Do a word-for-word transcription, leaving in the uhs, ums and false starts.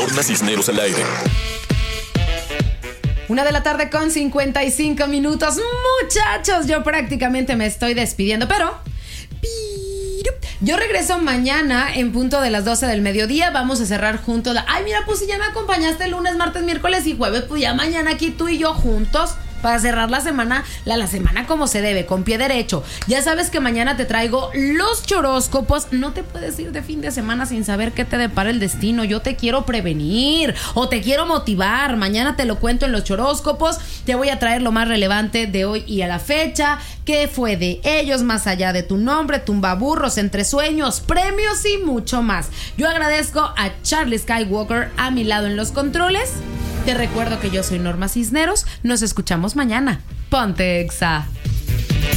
Norma Cisneros al aire. Una de la tarde con cincuenta y cinco minutos. Muchachos, yo prácticamente me estoy despidiendo, pero yo regreso mañana en punto de las doce del mediodía. Vamos a cerrar juntos la... Ay, mira, pues si ya me acompañaste el lunes, martes, miércoles y jueves, pues ya mañana aquí tú y yo juntos para cerrar la semana, la, la semana como se debe, con pie derecho. Ya sabes que mañana te traigo los choróscopos. No te puedes ir de fin de semana sin saber qué te depara el destino. Yo te quiero prevenir o te quiero motivar. Mañana te lo cuento en los choróscopos. Te voy a traer lo más relevante de hoy y a la fecha. ¿Qué fue de ellos más allá de tu nombre, tumbaburros, entre sueños, premios y mucho más? Yo agradezco a Charlie Skywalker a mi lado en los controles. Te recuerdo que yo soy Norma Cisneros. Nos escuchamos mañana. Ponte Exa.